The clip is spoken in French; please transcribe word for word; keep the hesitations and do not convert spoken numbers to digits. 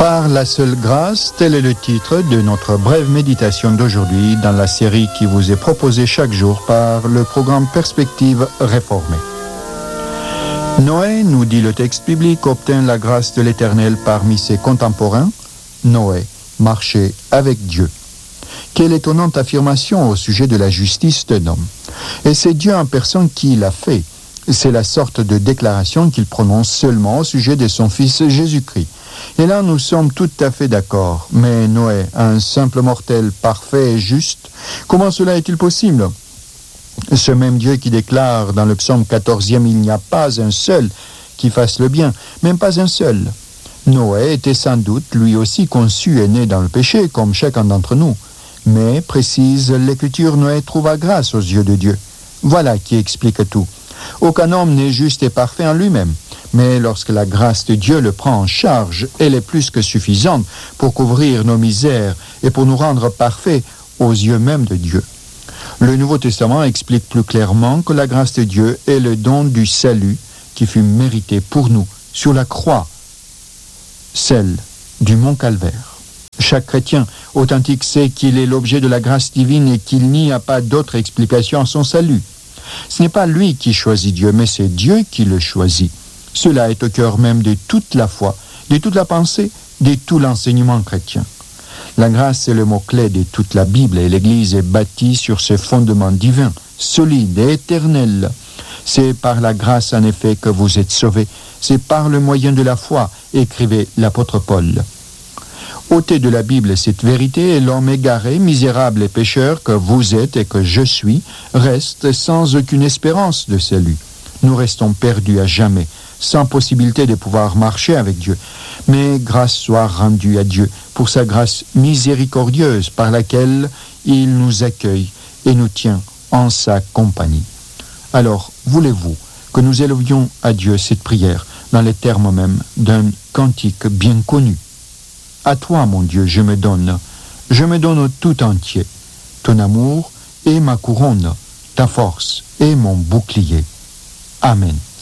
Par la seule grâce, tel est le titre de notre brève méditation d'aujourd'hui dans la série qui vous est proposée chaque jour par le programme Perspective Réformée. Noé, nous dit le texte biblique, obtint la grâce de l'Éternel parmi ses contemporains. Noé marchait avec Dieu. Quelle étonnante affirmation au sujet de la justice d'un homme. Et c'est Dieu en personne qui l'a fait. C'est la sorte de déclaration qu'il prononce seulement au sujet de son Fils Jésus-Christ. Et là, nous sommes tout à fait d'accord. Mais Noé, un simple mortel parfait et juste, comment cela est-il possible ? Ce même Dieu qui déclare dans le psaume quatorzième, il n'y a pas un seul qui fasse le bien, même pas un seul. Noé était sans doute lui aussi conçu et né dans le péché, comme chacun d'entre nous. Mais, précise l'Écriture, Noé trouva grâce aux yeux de Dieu. Voilà qui explique tout. Aucun homme n'est juste et parfait en lui-même. Mais lorsque la grâce de Dieu le prend en charge, elle est plus que suffisante pour couvrir nos misères et pour nous rendre parfaits aux yeux même de Dieu. Le Nouveau Testament explique plus clairement que la grâce de Dieu est le don du salut qui fut mérité pour nous sur la croix, celle du mont Calvaire. Chaque chrétien authentique sait qu'il est l'objet de la grâce divine et qu'il n'y a pas d'autre explication à son salut. Ce n'est pas lui qui choisit Dieu, mais c'est Dieu qui le choisit. Cela est au cœur même de toute la foi, de toute la pensée, de tout l'enseignement chrétien. La grâce est le mot-clé de toute la Bible et l'Église est bâtie sur ce fondement divin, solide et éternel. C'est par la grâce en effet que vous êtes sauvés. C'est par le moyen de la foi, écrivait l'apôtre Paul. Ôtez de la Bible cette vérité et l'homme égaré, misérable et pécheur que vous êtes et que je suis, reste sans aucune espérance de salut. Nous restons perdus à jamais, sans possibilité de pouvoir marcher avec Dieu. Mais grâce soit rendue à Dieu pour sa grâce miséricordieuse par laquelle il nous accueille et nous tient en sa compagnie. Alors, voulez-vous que nous élevions à Dieu cette prière dans les termes mêmes d'un cantique bien connu ? À toi, mon Dieu, je me donne, je me donne tout entier. Ton amour est ma couronne, ta force est mon bouclier. Amen.